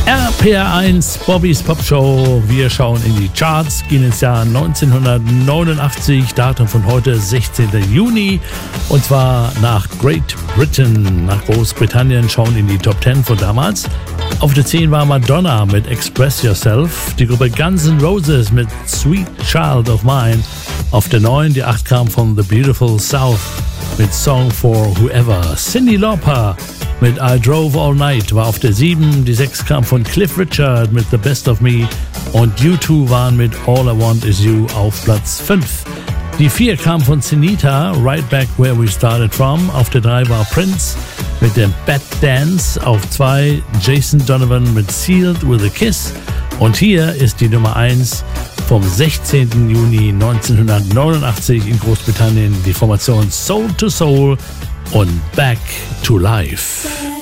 RPR1 Bobbys Pop Show. Wir schauen in die Charts, gehen ins Jahr 1989, Datum von heute 16. Juni, und zwar nach Great Britain, nach Großbritannien, schauen in die Top 10 von damals. Auf der 10 war Madonna mit Express Yourself, die Gruppe Guns N' Roses mit Sweet Child of Mine. Auf der 9, die 8 kam von The Beautiful South mit Song for Whoever. Cyndi Lauper mit I Drove All Night war auf der 7, die 6 kam von Cliff Richard mit The Best of Me und U2 waren mit All I Want Is You auf Platz 5. Die 4 kam von Sinita, Right Back Where We Started From. Auf der 3 war Prince mit dem Bad Dance. Auf 2 Jason Donovan mit Sealed with a Kiss. Und hier ist die Nummer 1 vom 16. Juni 1989 in Großbritannien, die Formation Soul to Soul und Back to Life.